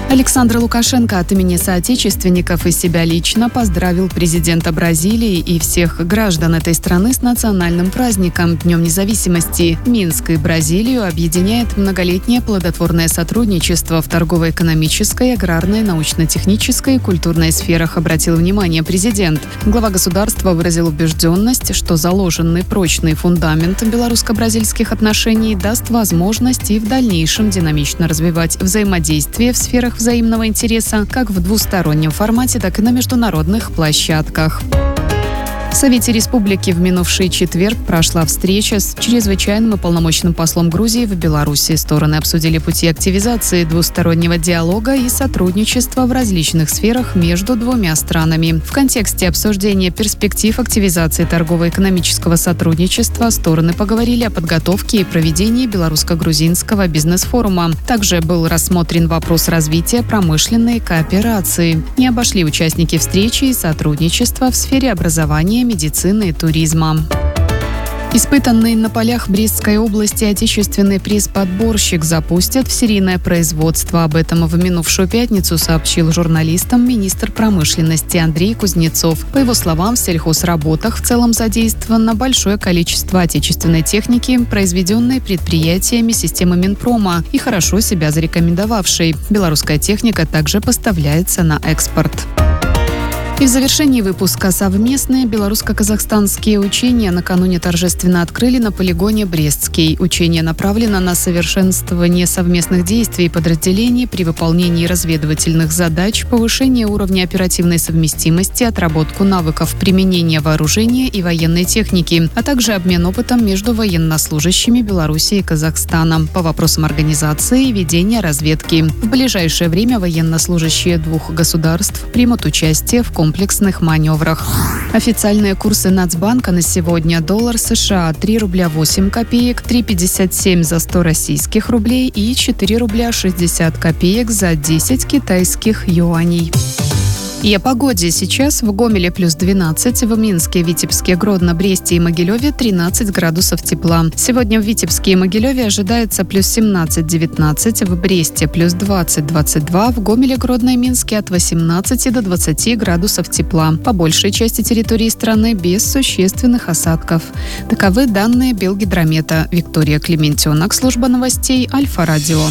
Александр Лукашенко от имени соотечественников и себя лично поздравил президента Бразилии и всех граждан этой страны с национальным праздником – Днем независимости. Минск и Бразилию объединяет многолетнее плодотворное сотрудничество в торгово-экономической, аграрной, научно-технической и культурной сферах, обратил внимание президент. Глава государства выразил убежденность, что заложенный прочный фундамент белорусско-бразильских отношений даст возможность и в дальнейшем динамично развивать взаимодействие в сферах взаимного интереса как в двустороннем формате, так и на международных площадках. В Совете Республики в минувший четверг прошла встреча с чрезвычайным и полномочным послом Грузии в Беларуси. Стороны обсудили пути активизации двустороннего диалога и сотрудничества в различных сферах между двумя странами. В контексте обсуждения перспектив активизации торгово-экономического сотрудничества стороны поговорили о подготовке и проведении белорусско-грузинского бизнес-форума. Также был рассмотрен вопрос развития промышленной кооперации. Не обошли участники встречи и сотрудничества в сфере образования, медицины и туризма. Испытанный на полях Брестской области отечественный пресс-подборщик запустят в серийное производство. Об этом в минувшую пятницу сообщил журналистам министр промышленности Андрей Кузнецов. По его словам, в сельхозработах в целом задействовано большое количество отечественной техники, произведенной предприятиями системы Минпрома и хорошо себя зарекомендовавшей. Белорусская техника также поставляется на экспорт. И в завершении выпуска совместные белорусско-казахстанские учения накануне торжественно открыли на полигоне Брестский. Учение направлено на совершенствование совместных действий подразделений при выполнении разведывательных задач, повышение уровня оперативной совместимости, отработку навыков применения вооружения и военной техники, а также обмен опытом между военнослужащими Беларуси и Казахстана по вопросам организации и ведения разведки. В ближайшее время военнослужащие двух государств примут участие в комплексных маневрах. Официальные курсы Нацбанка на сегодня: доллар США 3 рубля 8 копеек, 3,57 за 100 российских рублей и 4 рубля 60 копеек за 10 китайских юаней. И о погоде. Сейчас в Гомеле плюс 12, в Минске, Витебске, Гродно, Бресте и Могилеве 13 градусов тепла. Сегодня в Витебске и Могилеве ожидается плюс 17-19, в Бресте плюс 20-22, в Гомеле, Гродно и Минске от 18 до 20 градусов тепла. По большей части территории страны без существенных осадков. Таковы данные Белгидромета. Виктория Клементьонок, служба новостей Альфа-Радио.